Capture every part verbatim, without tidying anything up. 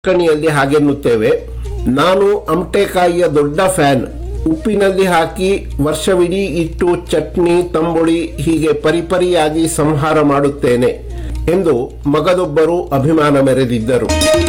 ಕಣಿಯಲ್ಲಿ ಹಾಗೆನ್ನುತ್ತೇವೆ. ನಾನು ಅಮಟೆಕಾಯಿಯ ದೊಡ್ಡ ಫ್ಯಾನ್. ಉಪ್ಪಿನಲ್ಲಿ ಹಾಕಿ ವರ್ಷವಿಡೀ ಇಟ್ಟು ಚಟ್ನಿ ತಂಬುಳಿ ಹೀಗೆ ಪರಿಪರಿಯಾಗಿ ಸಂಹಾರ ಮಾಡುತ್ತೇನೆ ಎಂದು ಮಗದೊಬ್ಬರು ಅಭಿಮಾನ ಮೆರೆದಿದ್ದರು.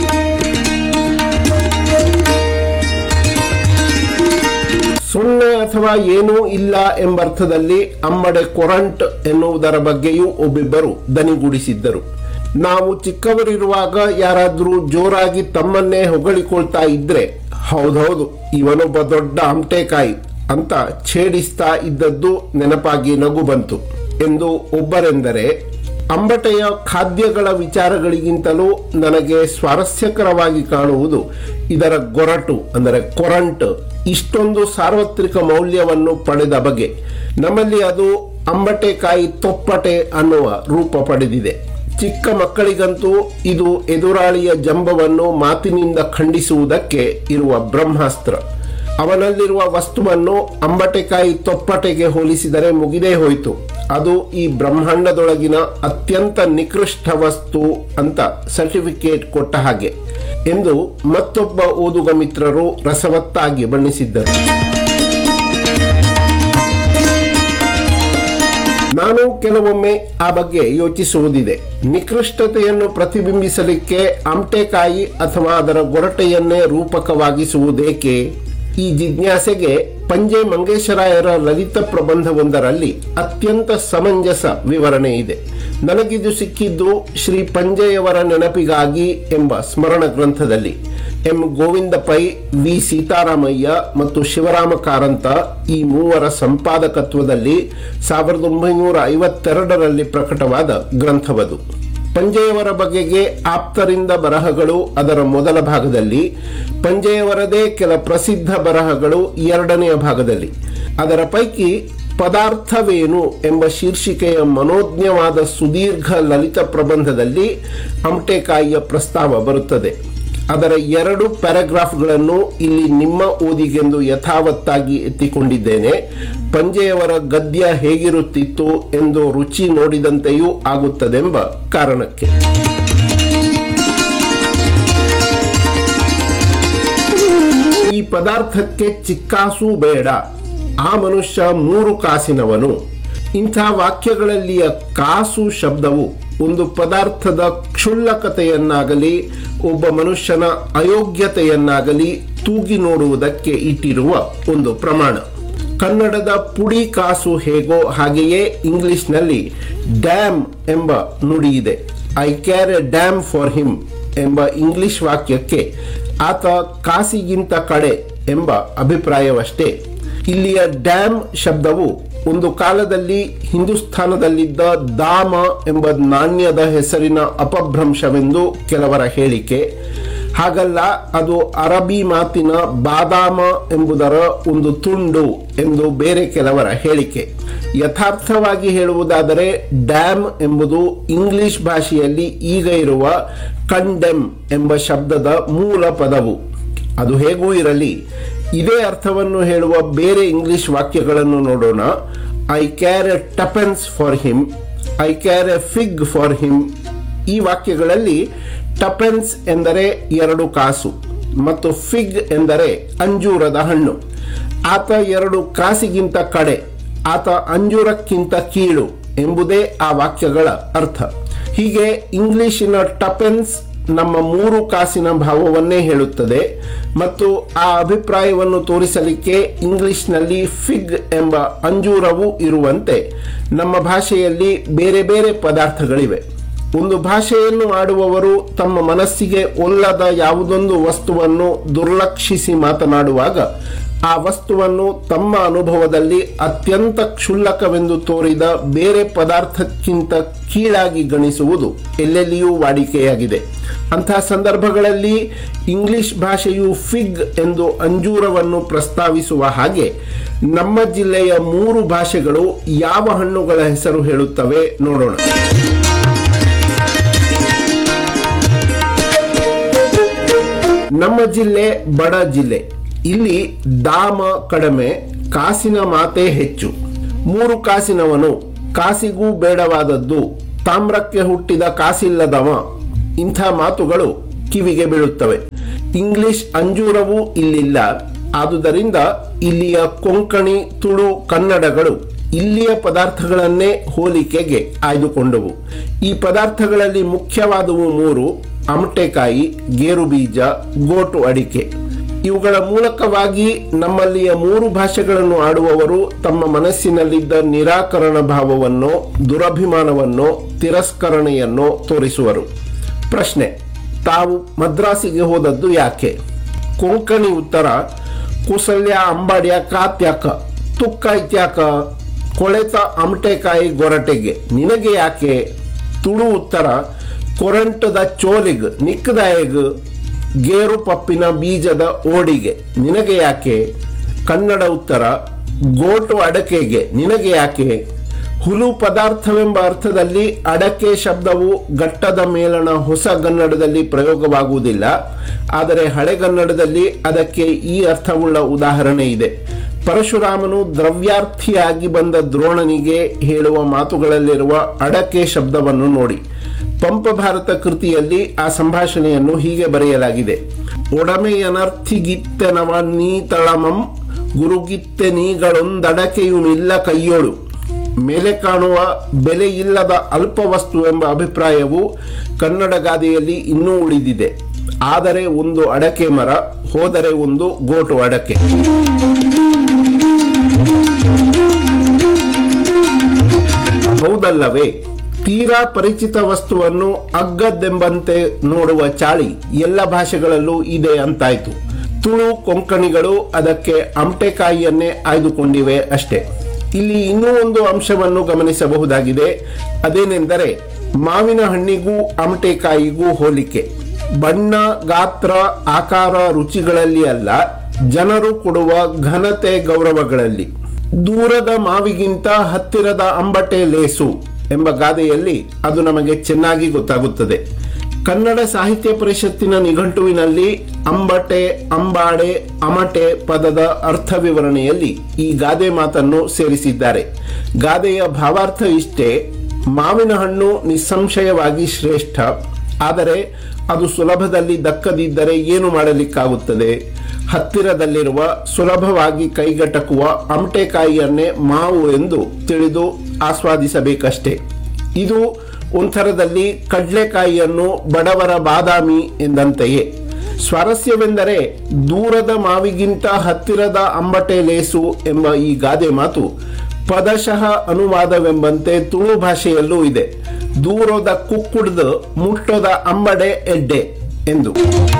ಸೊನ್ನೆ ಅಥವಾ ಏನೂ ಇಲ್ಲ ಎಂಬರ್ಥದಲ್ಲಿ ಅಮ್ಮಡೆ ಕೊರಂಟ್ ಎನ್ನುವುದರ ಬಗ್ಗೆಯೂ ಒಬ್ಬಿಬ್ಬರು ದನಿಗೂಡಿಸಿದ್ದರು. ನಾವು ಚಿಕ್ಕವರಿರುವಾಗ ಯಾರಾದ್ರೂ ಜೋರಾಗಿ ತಮ್ಮನ್ನೇ ಹೊಗಳಿಕೊಳ್ತಾ ಇದ್ರೆ ಹೌದೌದು ಇವನೊಬ್ಬ ದೊಡ್ಡ ಅಮಟೆಕಾಯಿ ಅಂತ ಛೇಡಿಸ್ತಾ ಇದ್ದದ್ದು ನೆನಪಾಗಿ ನಗು ಬಂತು ಎಂದು ಒಬ್ಬರೆಂದರೆ, ಅಂಬಟೆಯ ಖಾದ್ಯಗಳ ವಿಚಾರಗಳಿಗಿಂತಲೂ ನನಗೆ ಸ್ವಾರಸ್ಯಕರವಾಗಿ ಕಾಣುವುದು ಇದರ ಗೊರಟು ಅಂದರೆ ಕೊರಂಟ್ ಇಷ್ಟೊಂದು ಸಾರ್ವತ್ರಿಕ ಮೌಲ್ಯವನ್ನು ಪಡೆದ ಬಗೆ. ನಮ್ಮಲ್ಲಿ ಅದು ಅಂಬಟೆಕಾಯಿ ತೊಪ್ಪಟೆ ಅನ್ನುವ ರೂಪ ಪಡೆದಿದೆ. ಚಿಕ್ಕ ಮಕ್ಕಳಿಗಂತೂ ಇದು ಎದುರಾಳಿಯ ಜಂಬವನ್ನು ಮಾತಿನಿಂದ ಖಂಡಿಸುವುದಕ್ಕೆ ಇರುವ ಬ್ರಹ್ಮಾಸ್ತ್ರ. ಅವನಲ್ಲಿರುವ ವಸ್ತುವನ್ನು ಅಂಬಟೆಕಾಯಿ ತೊಪ್ಪಟೆಗೆ ಹೋಲಿಸಿದರೆ ಮುಗಿದೇ ಹೋಯಿತು, ಅದು ಈ ಬ್ರಹ್ಮಾಂಡದೊಳಗಿನ ಅತ್ಯಂತ ನಿಕೃಷ್ಟ ವಸ್ತು ಅಂತ ಸರ್ಟಿಫಿಕೇಟ್ ಕೊಟ್ಟ ಹಾಗೆ ಎಂದು ಮತ್ತೊಬ್ಬ ಓದುಗ ಮಿತ್ರರು ರಸವತ್ತಾಗಿ ಬಣ್ಣಿಸಿದ್ದರು. ನಾನು ಕೆಲವೊಮ್ಮೆ ಆ ಬಗ್ಗೆ ಯೋಚಿಸುವುದಿದೆ. ನಿಕೃಷ್ಟತೆಯನ್ನು ಪ್ರತಿಬಿಂಬಿಸಲಿಕ್ಕೆ ಅಮಟೆಕಾಯಿ ಅಥವಾ ಅದರ ಗೊರಟೆಯನ್ನೇ ರೂಪಕವಾಗಿಸುವುದೇಕೆ? ಈ ಜಿಜ್ಞಾಸೆಗೆ ಪಂಜೆ ಮಂಗೇಶರಾಯರ ಲಲಿತ ಪ್ರಬಂಧವೊಂದರಲ್ಲಿ ಅತ್ಯಂತ ಸಮಂಜಸ ವಿವರಣೆ ಇದೆ. ನನಗಿದು ಸಿಕ್ಕಿದ್ದು ಶ್ರೀ ಪಂಜೆಯವರ ನೆನಪಿಗಾಗಿ ಎಂಬ ಸ್ಮರಣ ಗ್ರಂಥದಲ್ಲಿ. ಎಂ ಗೋವಿಂದ ಪೈ, ವಿ ಸೀತಾರಾಮಯ್ಯ ಮತ್ತು ಶಿವರಾಮ ಕಾರಂತ ಈ ಮೂವರ ಸಂಪಾದಕತ್ವದಲ್ಲಿ ಸಾವಿರದ ಒಂಬೈನೂರ ಐವತ್ತೆರಡರಲ್ಲಿ ಪ್ರಕಟವಾದ ಗ್ರಂಥವದು. ಪಂಜೆಯವರ ಬಗೆಗೆ ಆಪ್ತರಿಂದ ಬರಹಗಳು ಅದರ ಮೊದಲ ಭಾಗದಲ್ಲಿ, ಪಂಜೆಯವರದೇ ಕೆಲ ಪ್ರಸಿದ್ಧ ಬರಹಗಳು ಎರಡನೆಯ ಭಾಗದಲ್ಲಿ. ಅದರ ಪೈಕಿ ಪದಾರ್ಥವೇನು ಎಂಬ ಶೀರ್ಷಿಕೆಯ ಮನೋಜ್ಞವಾದ ಸುದೀರ್ಘ ಲಲಿತ ಪ್ರಬಂಧದಲ್ಲಿ ಅಮಟೆಕಾಯಿಯ ಪ್ರಸ್ತಾವ ಬರುತ್ತದೆ. ಅದರ ಎರಡು ಪ್ಯಾರಾಗ್ರಾಫ್ಗಳನ್ನು ಇಲ್ಲಿ ನಿಮ್ಮ ಓದಿಗೆಂದು ಯಥಾವತ್ತಾಗಿ ಎತ್ತಿಕೊಂಡಿದ್ದೇನೆ. ಪಂಜೆಯವರ ಗದ್ಯ ಹೇಗಿರುತ್ತಿತ್ತು ಎಂದು ರುಚಿ ನೋಡಿದಂತೆಯೂ ಆಗುತ್ತದೆಂಬ ಕಾರಣಕ್ಕೆ. ಈ ಪದಾರ್ಥಕ್ಕೆ ಚಿಕ್ಕಾಸು ಬೇಡ, ಆ ಮನುಷ್ಯ ಮೂರು ಕಾಸಿನವನು. ಇಂಥ ವಾಕ್ಯಗಳಲ್ಲಿಯ ಕಾಸು ಶಬ್ದವು ಒಂದು ಪದಾರ್ಥದ ಕ್ಷುಲ್ಲಕತೆಯನ್ನಾಗಲಿ ಒಬ್ಬ ಮನುಷ್ಯನ ಅಯೋಗ್ಯತೆಯನ್ನಾಗಲಿ ತೂಗಿ ನೋಡುವುದಕ್ಕೆ ಇಟ್ಟಿರುವ ಒಂದು ಪ್ರಮಾಣ. ಕನ್ನಡದ ಪುಡಿ ಕಾಸು ಹೇಗೋ ಹಾಗೆಯೇ ಇಂಗ್ಲಿಷ್ನಲ್ಲಿ ಡ್ಯಾಮ್ ಎಂಬ ನುಡಿ ಇದೆ. I char A dam for him ಎಂಬ ಇಂಗ್ಲಿಷ್ ವಾಕ್ಯಕ್ಕೆ ಆತ ಕಾಸಿಗಿಂತ ಕಡೆ ಎಂಬ ಅಭಿಪ್ರಾಯವಷ್ಟೇ. ಇಲ್ಲಿಯ ಡ್ಯಾಮ್ ಶಬ್ದವು ಒಂದು ಕಾಲದಲ್ಲಿ ಹಿಂದೂಸ್ಥಾನದಲ್ಲಿದ್ದ ದಾಮ ಎಂಬ ನಾಣ್ಯದ ಹೆಸರಿನ ಅಪಭ್ರಂಶವೆಂದು ಕೆಲವರ ಹೇಳಿಕೆ. ಹಾಗಲ್ಲ, ಅದು ಅರಬಿ ಮಾತಿನ ಬಾದಾಮ ಎಂಬುದರ ಒಂದು ತುಂಡು ಎಂದು ಬೇರೆ ಕೆಲವರ ಹೇಳಿಕೆ. ಯಥಾರ್ಥವಾಗಿ ಹೇಳುವುದಾದರೆ ಡ್ಯಾಮ್ ಎಂಬುದು ಇಂಗ್ಲಿಷ್ ಭಾಷೆಯಲ್ಲಿ ಈಗ ಇರುವ ಕಂಡೆಮ್ ಎಂಬ ಶಬ್ದದ ಮೂಲ ಪದವು. ಅದು ಹೇಗೂ ಇರಲಿ, ಇದೇ ಅರ್ಥವನ್ನು ಹೇಳುವ ಬೇರೆ ಇಂಗ್ಲಿಷ್ ವಾಕ್ಯಗಳನ್ನು ನೋಡೋಣ. I char A tuppence for him, I char A fig for him. ಈ ವಾಕ್ಯಗಳಲ್ಲಿ ಟಪೆನ್ಸ್ ಎಂದರೆ ಎರಡು ಕಾಸು ಮತ್ತು ಫಿಗ್ ಎಂದರೆ ಅಂಜೂರದ ಹಣ್ಣು. ಆತ ಎರಡು ಕಾಸಿಗಿಂತ ಕಡೆ, ಆತ ಅಂಜೂರಕ್ಕಿಂತ ಕೀಳು ಎಂಬುದೇ ಆ ವಾಕ್ಯಗಳ ಅರ್ಥ. ಹೀಗೆ ಇಂಗ್ಲಿಶಿನ ಟಪೆನ್ಸ್ ನಮ್ಮ ಮೂರು ಕಾಸಿನ ಭಾವವನ್ನೇ ಹೇಳುತ್ತದೆ ಮತ್ತು ಆ ಅಭಿಪ್ರಾಯವನ್ನು ತೋರಿಸಲಿಕ್ಕೆ ಇಂಗ್ಲಿಷ್ನಲ್ಲಿ ಫಿಗ್ ಎಂಬ ಅಂಜೂರವೂ ಇರುವಂತೆ ನಮ್ಮ ಭಾಷೆಯಲ್ಲಿ ಬೇರೆ ಬೇರೆ ಪದಾರ್ಥಗಳಿವೆ. ಒಂದು ಭಾಷೆಯನ್ನು ಆಡುವವರು ತಮ್ಮ ಮನಸ್ಸಿಗೆ ಒಲ್ಲದ ಯಾವುದೊಂದು ವಸ್ತುವನ್ನು ದುರ್ಲಕ್ಷಿಸಿ ಮಾತನಾಡುವಾಗ ಆ ವಸ್ತುವನ್ನು ತಮ್ಮ ಅನುಭವದಲ್ಲಿ ಅತ್ಯಂತ ಕ್ಷುಲ್ಲಕವೆಂದು ತೋರಿದ ಬೇರೆ ಪದಾರ್ಥಕ್ಕಿಂತ ಕೀಳಾಗಿ ಗಣಿಸುವುದು ಎಲ್ಲೆಲ್ಲಿಯೂ ವಾಡಿಕೆಯಾಗಿದೆ. ಅಂತಹ ಸಂದರ್ಭಗಳಲ್ಲಿ ಇಂಗ್ಲಿಷ್ ಭಾಷೆಯು ಫಿಗ್ ಎಂದು ಅಂಜೂರವನ್ನು ಪ್ರಸ್ತಾವಿಸುವ ಹಾಗೆ ನಮ್ಮ ಜಿಲ್ಲೆಯ ಮೂರು ಭಾಷೆಗಳು ಯಾವ ಹಣ್ಣುಗಳ ಹೆಸರು ಹೇಳುತ್ತವೆ ನೋಡೋಣ. ನಮ್ಮ ಜಿಲ್ಲೆ ಬಡ ಜಿಲ್ಲೆ. ಇಲ್ಲಿ ದಾಮ ಕಡಿಮೆ, ಕಾಸಿನ ಮಾತೇ ಹೆಚ್ಚು. ಮೂರು ಕಾಸಿನವನು, ಕಾಸಿಗೂ ಬೇಡವಾದದ್ದು, ತಾಮ್ರಕ್ಕೆ ಹುಟ್ಟಿದ ಕಾಸಿಲ್ಲದವ, ಇಂಥ ಮಾತುಗಳು ಕಿವಿಗೆ ಬೀಳುತ್ತವೆ. ಇಂಗ್ಲಿಷ್ ಅಂಜೂರವೂ ಇಲ್ಲಿಲ್ಲ. ಆದುದರಿಂದ ಇಲ್ಲಿಯ ಕೊಂಕಣಿ, ತುಳು, ಕನ್ನಡಗಳು ಇಲ್ಲಿಯ ಪದಾರ್ಥಗಳನ್ನೇ ಹೋಲಿಕೆಗೆ ಆಯ್ದುಕೊಂಡವು. ಈ ಪದಾರ್ಥಗಳಲ್ಲಿ ಮುಖ್ಯವಾದವು ಮೂರು: ಅಮಟೆಕಾಯಿ, ಗೇರು ಬೀಜ, ಗೋಟು ಅಡಿಕೆ. ಇವುಗಳ ಮೂಲಕವಾಗಿ ನಮ್ಮಲ್ಲಿಯ ಮೂರು ಭಾಷೆಗಳನ್ನು ಆಡುವವರು ತಮ್ಮ ಮನಸ್ಸಿನಲ್ಲಿದ್ದ ನಿರಾಕರಣ ಭಾವವನ್ನೋ, ದುರಭಿಮಾನವನ್ನೋ, ತಿರಸ್ಕರಣೆಯನ್ನೋ ತೋರಿಸುವರು. ಪ್ರಶ್ನೆ: ತಾವು ಮದ್ರಾಸಿಗೆ ಹೋದದ್ದು ಯಾಕೆ? ಕೊಂಕಣಿ ಉತ್ತರ: ಕುಸಲ್ಯ ಅಂಬಾಡ್ಯ ಕಾತ್ಯಾಕ, ತುಕ್ಕ ಇತ್ಯಾಕ, ಕೊಳೆತ ಅಮಟೆಕಾಯಿ ಗೊರಟೆಗೆ, ನಿನಗೆ ಯಾಕೆ? ತುಳು ಉತ್ತರ: ಕೊರಂಟದ ಚೋಲಿಗ್ ನಿಕ್ಕದಾಯಗ್, ಗೇರು ಪಪ್ಪಿನ ಬೀಜದ ಓಡಿಗೆ, ನಿನಗೆ ಯಾಕೆ? ಕನ್ನಡ ಉತ್ತರ: ಗೋಟು ಅಡಕೆಗೆ, ನಿನಗೆ ಯಾಕೆ? ಹುಲು ಪದಾರ್ಥವೆಂಬ ಅರ್ಥದಲ್ಲಿ ಅಡಕೆ ಶಬ್ದವು ಘಟ್ಟದ ಮೇಲಣ ಹೊಸಗನ್ನಡದಲ್ಲಿ ಪ್ರಯೋಗವಾಗುವುದಿಲ್ಲ. ಆದರೆ ಹಳೆಗನ್ನಡದಲ್ಲಿ ಅದಕ್ಕೆ ಈ ಅರ್ಥವುಳ್ಳ ಉದಾಹರಣೆ ಇದೆ. ಪರಶುರಾಮನು ದ್ರವ್ಯಾರ್ಥಿಯಾಗಿ ಬಂದ ದ್ರೋಣನಿಗೆ ಹೇಳುವ ಮಾತುಗಳಲ್ಲಿರುವ ಅಡಕೆ ಶಬ್ದವನ್ನು ನೋಡಿ. ಪಂಪ ಭಾರತ ಕೃತಿಯಲ್ಲಿ ಆ ಸಂಭಾಷಣೆಯನ್ನು ಹೀಗೆ ಬರೆಯಲಾಗಿದೆ: ಒಡಮೆಯನರ್ಥಿಗಿತ್ತೆನವ ನೀ ತಳಮಂ ಗುರುಗಿತ್ತೆ ನೀಗಳೊಂದಡಕೆಯುಮಿಲ್ಲ ಕೈಯೋಳು. ಮೇಲೆ ಕಾಣುವ ಬೆಲೆಯಿಲ್ಲದ ಅಲ್ಪ ವಸ್ತು ಎಂಬ ಅಭಿಪ್ರಾಯವು ಕನ್ನಡ ಗಾದೆಯಲ್ಲಿ ಇನ್ನೂ ಉಳಿದಿದೆ. ಆದರೆ ಒಂದು ಅಡಕೆ ಮರ, ಹೋದರೆ ಒಂದು ಗೋಟು ಅಡಕೆ. ಹೌದಲ್ಲವೇ? ತೀರಾ ಪರಿಚಿತ ವಸ್ತುವನ್ನು ಅಗ್ಗದ್ದೆಂಬಂತೆ ನೋಡುವ ಚಾಳಿ ಎಲ್ಲ ಭಾಷೆಗಳಲ್ಲೂ ಇದೆ ಅಂತಾಯ್ತು. ತುಳು, ಕೊಂಕಣಿಗಳು ಅದಕ್ಕೆ ಅಮಟೆಕಾಯಿಯನ್ನೇ ಆಯ್ದುಕೊಂಡಿವೆ ಅಷ್ಟೇ. ಇಲ್ಲಿ ಇನ್ನೂ ಒಂದು ಅಂಶವನ್ನು ಗಮನಿಸಬಹುದಾಗಿದೆ. ಅದೇನೆಂದರೆ ಮಾವಿನ ಹಣ್ಣಿಗೂ ಅಮಟೆಕಾಯಿಗೂ ಹೋಲಿಕೆ. ಬಣ್ಣ, ಗಾತ್ರ, ಆಕಾರ, ರುಚಿಗಳಲ್ಲಿ ಅಲ್ಲ, ಜನರು ಕೊಡುವ ಘನತೆ, ಗೌರವಗಳಲ್ಲಿ. ದೂರದ ಮಾವಿಗಿಂತ ಹತ್ತಿರದ ಅಂಬಟೆ ಲೇಸು ಎಂಬ ಗಾದೆಯಲ್ಲಿ ಅದು ನಮಗೆ ಚೆನ್ನಾಗಿ ಗೊತ್ತಾಗುತ್ತದೆ. ಕನ್ನಡ ಸಾಹಿತ್ಯ ಪರಿಷತ್ತಿನ ನಿಘಂಟುವಿನಲ್ಲಿ ಅಂಬಟೆ, ಅಂಬಾಡೆ, ಅಮಟೆ ಪದದ ಅರ್ಥ ವಿವರಣೆಯಲ್ಲಿ ಈ ಗಾದೆ ಮಾತನ್ನು ಸೇರಿಸಿದ್ದಾರೆ. ಗಾದೆಯ ಭಾವಾರ್ಥ ಇಷ್ಟೇ: ಮಾವಿನ ಹಣ್ಣು ನಿಸ್ಸಂಶಯವಾಗಿ ಶ್ರೇಷ್ಠ. ಆದರೆ ಅದು ಸುಲಭದಲ್ಲಿ ದಕ್ಕದಿದ್ದರೆ ಏನು ಮಾಡಲಿಕ್ಕಾಗುತ್ತದೆ? ಹತ್ತಿರದಲ್ಲಿರುವ, ಸುಲಭವಾಗಿ ಕೈಗೆಟಕುವ ಅಮಟೆಕಾಯಿಯನ್ನೇ ಮಾವು ಎಂದು ತಿಳಿದು ಆಸ್ವಾದಿಸಬೇಕಷ್ಟೇ. ಇದು ಒಂಥರದಲ್ಲಿ ಕಡ್ಲೆಕಾಯಿಯನ್ನು ಬಡವರ ಬಾದಾಮಿ ಎಂದಂತೆಯೇ. ಸ್ವಾರಸ್ಯವೆಂದರೆ ದೂರದ ಮಾವಿಗಿಂತ ಹತ್ತಿರದ ಅಂಬಟೆ ಲೇಸು ಎಂಬ ಈ ಗಾದೆ ಮಾತು ಪದಶಃ ಅನುವಾದವೆಂಬಂತೆ ತುಳು ಭಾಷೆಯಲ್ಲೂ ಇದೆ. ದೂರದ ಕುಕ್ಕುಡ್ದು ಮುಟ್ಟೋದ ಅಂಬಡೆ ಎಡ್ಡೆ ಎಂದು.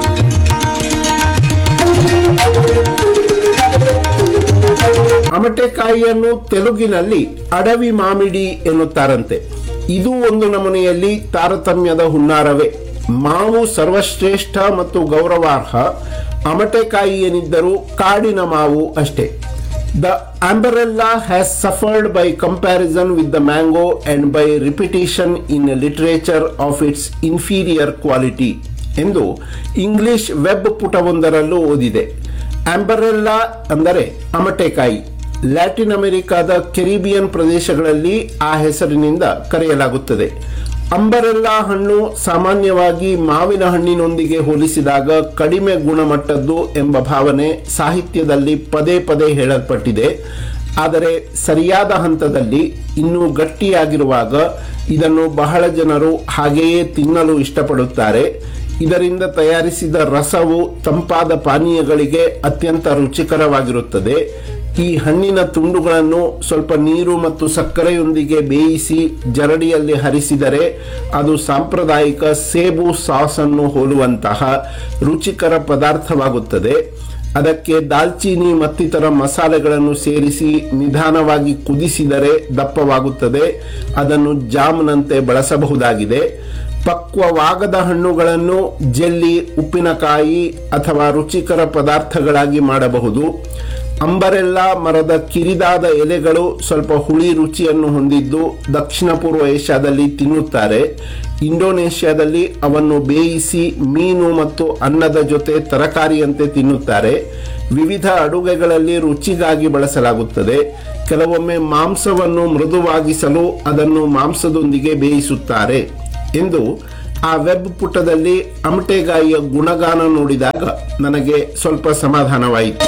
ಅಮಟೆಕಾಯಿಯನ್ನು ತೆಲುಗಿನಲ್ಲಿ ಅಡವಿ ಮಾಮಿಡಿ ಎನ್ನುತ್ತಾರಂತೆ. ಇದು ಒಂದು ನಮೂನೆಯಲ್ಲಿ ತಾರತಮ್ಯದ ಹುನ್ನಾರವೇ. ಮಾವು ಸರ್ವಶ್ರೇಷ್ಠ ಮತ್ತು ಗೌರವಾರ್ಹ, ಅಮಟೆಕಾಯಿ ಏನಿದ್ದರೂ ಕಾಡಿನ ಮಾವು ಅಷ್ಟೇ. The umbrella has suffered by comparison with the mango and by repetition in literature of its inferior quality ಎಂದು ಇಂಗ್ಲಿಷ್ ವೆಬ್ ಪುಟವೊಂದರಲ್ಲೂ ಓದಿದೆ. ಆಂಬರೆಲ್ಲಾ ಅಂದರೆ ಅಮಟೆಕಾಯಿ. ಲ್ಯಾಟಿನ್ ಅಮೆರಿಕಾದ ಕೆರಿಬಿಯನ್ ಪ್ರದೇಶಗಳಲ್ಲಿ ಆ ಹೆಸರಿನಿಂದ ಕರೆಯಲಾಗುತ್ತದೆ. ಅಂಬರೆಲ್ಲಾ ಹಣ್ಣು ಸಾಮಾನ್ಯವಾಗಿ ಮಾವಿನ ಹಣ್ಣಿನೊಂದಿಗೆ ಹೋಲಿಸಿದಾಗ ಕಡಿಮೆ ಗುಣಮಟ್ಟದ್ದು ಎಂಬ ಭಾವನೆ ಸಾಹಿತ್ಯದಲ್ಲಿ ಪದೇ ಪದೇ ಹೇಳಲ್ಪಟ್ಟಿದೆ. ಆದರೆ ಸರಿಯಾದ ಹಂತದಲ್ಲಿ ಇನ್ನೂ ಗಟ್ಟಿಯಾಗಿರುವಾಗ ಇದನ್ನು ಬಹಳ ಜನರು ಹಾಗೆಯೇ ತಿನ್ನಲು ಇಷ್ಟಪಡುತ್ತಾರೆ. ಇದರಿಂದ ತಯಾರಿಸಿದ ರಸವು ತಂಪಾದ ಪಾನೀಯಗಳಿಗೆ ಅತ್ಯಂತ ರುಚಿಕರವಾಗಿರುತ್ತದೆ. ಈ ಹಣ್ಣಿನ ತುಂಡುಗಳನ್ನು ಸ್ವಲ್ಪ ನೀರು ಮತ್ತು ಸಕ್ಕರೆಯೊಂದಿಗೆ ಬೇಯಿಸಿ ಜರಡಿಯಲ್ಲಿ ಹರಿಸಿದರೆ ಅದು ಸಾಂಪ್ರದಾಯಿಕ ಸೇಬು ಸಾಸ್ ಅನ್ನು ಹೋಲುವಂತಹ ರುಚಿಕರ ಪದಾರ್ಥವಾಗುತ್ತದೆ. ಅದಕ್ಕೆ ದಾಲ್ಚೀನಿ ಮತ್ತಿತರ ಮಸಾಲೆಗಳನ್ನು ಸೇರಿಸಿ ನಿಧಾನವಾಗಿ ಕುದಿಸಿದರೆ ದಪ್ಪವಾಗುತ್ತದೆ. ಅದನ್ನು ಜಾಮ್ನಂತೆ ಬಳಸಬಹುದಾಗಿದೆ. ಪಕ್ವವಾಗದ ಹಣ್ಣುಗಳನ್ನು ಜೆಲ್ಲಿ, ಉಪ್ಪಿನಕಾಯಿ ಅಥವಾ ರುಚಿಕರ ಪದಾರ್ಥಗಳಾಗಿ ಮಾಡಬಹುದು. ಅಂಬರೆಲ್ಲಾ ಮರದ ಕಿರಿದಾದ ಎಲೆಗಳು ಸ್ವಲ್ಪ ಹುಳಿ ರುಚಿಯನ್ನು ಹೊಂದಿದ್ದು ದಕ್ಷಿಣ ಪೂರ್ವ ಏಷ್ಯಾದಲ್ಲಿ ತಿನ್ನುತ್ತಾರೆ. ಇಂಡೋನೇಷ್ಯಾದಲ್ಲಿ ಅವನ್ನು ಬೇಯಿಸಿ ಮೀನು ಮತ್ತು ಅನ್ನದ ಜೊತೆ ತರಕಾರಿಯಂತೆ ತಿನ್ನುತ್ತಾರೆ. ವಿವಿಧ ಅಡುಗೆಗಳಲ್ಲಿ ರುಚಿಗಾಗಿ ಬಳಸಲಾಗುತ್ತದೆ. ಕೆಲವೊಮ್ಮೆ ಮಾಂಸವನ್ನು ಮೃದುವಾಗಿಸಲು ಅದನ್ನು ಮಾಂಸದೊಂದಿಗೆ ಬೇಯಿಸುತ್ತಾರೆ ಎಂದು ಆ ವೆಬ್ ಪುಟದಲ್ಲಿ ಅಮಟೆಗಾಯಿಯ ಗುಣಗಾನ ನೋಡಿದಾಗ ನನಗೆ ಸ್ವಲ್ಪ ಸಮಾಧಾನವಾಯಿತು.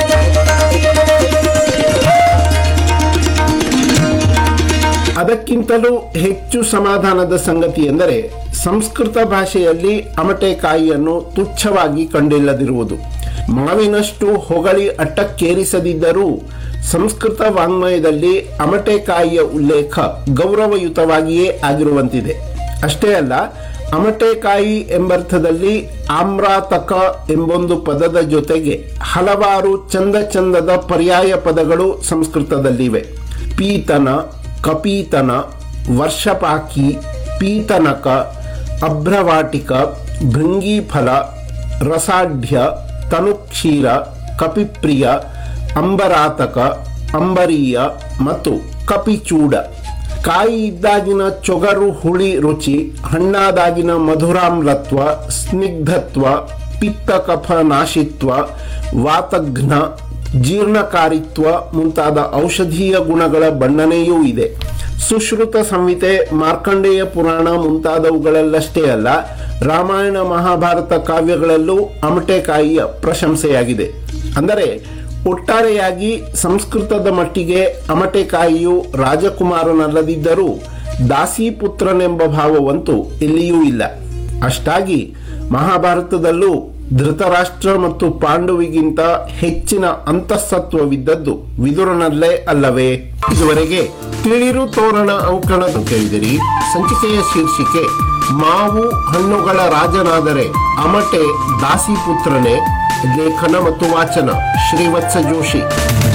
ಅದಕ್ಕಿಂತಲೂ ಹೆಚ್ಚು ಸಮಾಧಾನದ ಸಂಗತಿ ಎಂದರೆ ಸಂಸ್ಕೃತ ಭಾಷೆಯಲ್ಲಿ ಅಮಟೆಕಾಯಿಯನ್ನು ತುಚ್ಛವಾಗಿ ಕಂಡಿಲ್ಲದಿರುವುದು. ಮಾವಿನಷ್ಟು ಹೊಗಳಿ ಅಟ್ಟಕ್ಕೇರಿಸದಿದ್ದರೂ ಸಂಸ್ಕೃತ ವಾಂಗ್ಮಯದಲ್ಲಿ ಅಮಟೆಕಾಯಿಯ ಉಲ್ಲೇಖ ಗೌರವಯುತವಾಗಿಯೇ ಆಗಿರುವಂತಿದೆ. ಅಷ್ಟೇ ಅಲ್ಲ, ಅಮಟೆಕಾಯಿ ಎಂಬರ್ಥದಲ್ಲಿ ಆಮ್ರಾತಕ ಎಂಬೊಂದು ಪದದ ಜೊತೆಗೆ ಹಲವಾರು ಚಂದ ಚಂದದ ಪರ್ಯಾಯ ಪದಗಳು ಸಂಸ್ಕೃತದಲ್ಲಿವೆ. ಪೀತನ, ಕಪೀತನ, ವರ್ಷಪಾಕಿ, ಪೀತನಕ, ಅಭ್ರವಾಟಿಕ, ಭೃಂಗೀಫಲ, ರಸಾಢ್ಯ, ತನುಕ್ಷೀರ, ಕಪಿಪ್ರಿಯ, ಅಂಬರಾತಕ, ಅಂಬರೀಯ ಮತ್ತು ಕಪಿಚೂಡ. ಕಾಯಿ ಇದ್ದಾಗಿನ ಚೊಗರು ಹುಳಿ ರುಚಿ, ಹಣ್ಣಾದಾಗಿನ ಮಧುರಾಮ್ಲತ್ವ, ಸ್ನಿಗ್ಧತ್ವ, ಪಿತ್ತ ಕಫ ನಾಶಿತ್ವ, ವಾತಘ್ನ, ಜೀರ್ಣಕಾರಿತ್ವ ಮುಂತಾದ ಔಷಧೀಯ ಗುಣಗಳ ಬಣ್ಣನೆಯೂ ಇದೆ. ಸುಶ್ರುತ ಸಂಹಿತೆ, ಮಾರ್ಕಂಡೇಯ ಪುರಾಣ ಮುಂತಾದವುಗಳಲ್ಲಷ್ಟೇ ಅಲ್ಲ, ರಾಮಾಯಣ ಮಹಾಭಾರತ ಕಾವ್ಯಗಳಲ್ಲೂ ಅಮಟೆಕಾಯಿಯ ಪ್ರಶಂಸೆಯಾಗಿದೆ. ಅಂದರೆ ಒಟ್ಟಾರೆಯಾಗಿ ಸಂಸ್ಕೃತದ ಮಟ್ಟಿಗೆ ಅಮಟೆಕಾಯಿಯು ರಾಜಕುಮಾರನಲ್ಲದಿದ್ದರೂ ದಾಸೀಪುತ್ರನೆಂಬ ಭಾವವಂತೂ ಎಲ್ಲಿಯೂ ಇಲ್ಲ. ಅಷ್ಟಾಗಿ ಮಹಾಭಾರತದಲ್ಲೂ ಧೃತರಾಷ್ಟ್ರ ಮತ್ತು ಪಾಂಡುವಿಗಿಂತ ಹೆಚ್ಚಿನ ಅಂತಃಸತ್ವವಿದ್ದದ್ದು ವಿದುರನಲ್ಲೇ ಅಲ್ಲವೇ? ಇದುವರೆಗೆ ತಿಳಿರು ತೋರಣ ಅಂಕಣದ ಕೇಳಿದಿರಿ. ಸಂಚಿಕೆಯ ಶೀರ್ಷಿಕೆ ಮಾವು ಹಣ್ಣುಗಳ ರಾಜನಾದರೆ ಅಮಟೆ ದಾಸಿಪುತ್ರನೇ. ಲೇಖನ ಮತ್ತು ವಾಚನ ಶ್ರೀವತ್ಸ ಜೋಶಿ.